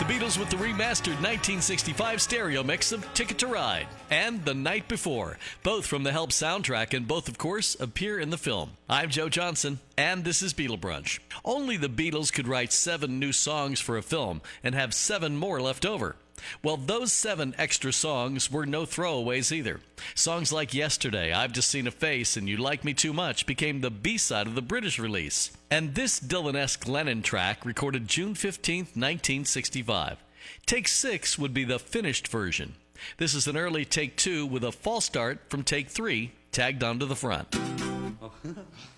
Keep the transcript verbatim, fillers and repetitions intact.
Beatles with the remastered nineteen sixty-five stereo mix of Ticket to Ride and The Night Before, both from the Help soundtrack, and both, of course, appear in the film. I'm Joe Johnson, and this is Beatle Brunch. Only the Beatles could write seven new songs for a film and have seven more left over. Well, those seven extra songs were no throwaways either. Songs like Yesterday, I've Just Seen a Face, and You Like Me Too Much became the B-side of the British release. And this Dylan-esque Lennon track, recorded June fifteenth, nineteen sixty-five. Take six would be the finished version. This is an early take two with a false start from take three tagged onto the front. Oh.